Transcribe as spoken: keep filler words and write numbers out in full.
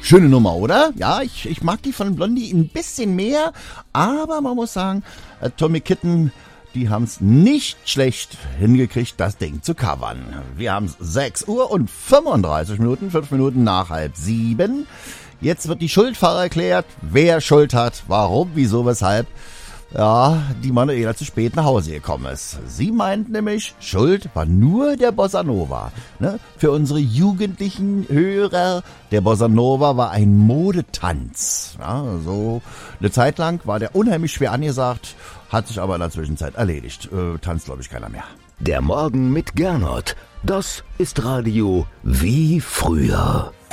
Schöne Nummer, oder? Ja, ich, ich mag die von Blondie ein bisschen mehr, aber man muss sagen, äh, Tommy Kitten, die haben es nicht schlecht hingekriegt, das Ding zu covern. Wir haben sechs Uhr und fünfunddreißig Minuten, fünf Minuten nach halb sieben. Jetzt wird die Schuldfrage erklärt, wer Schuld hat, warum, wieso, weshalb. Ja, die Manuela zu spät nach Hause gekommen ist. Sie meint nämlich, Schuld war nur der Bossa Nova. Ne? Für unsere jugendlichen Hörer, der Bossa Nova war ein Modetanz. Ja, so eine Zeit lang war der unheimlich schwer angesagt, hat sich aber in der Zwischenzeit erledigt. Äh, tanzt, glaube ich, keiner mehr. Der Morgen mit Gernot, das ist Radio wie früher.